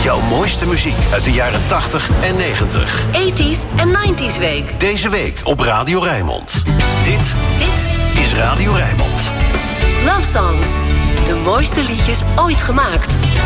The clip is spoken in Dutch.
Jouw mooiste muziek uit de jaren 80 en 90. 80s en 90s week. Deze week op Radio Rijnmond. Dit is Radio Rijnmond. Love Songs. De mooiste liedjes ooit gemaakt.